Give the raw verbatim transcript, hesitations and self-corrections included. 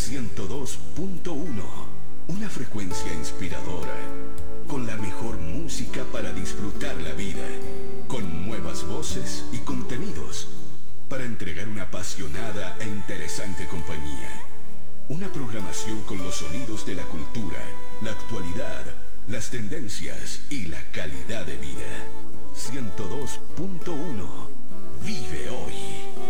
ciento dos punto uno, una frecuencia inspiradora, con la mejor música para disfrutar la vida, con nuevas voces y contenidos, para entregar una apasionada e interesante compañía. Una programación con los sonidos de la cultura, la actualidad, las tendencias y la calidad de vida. ciento dos punto uno. Vive hoy.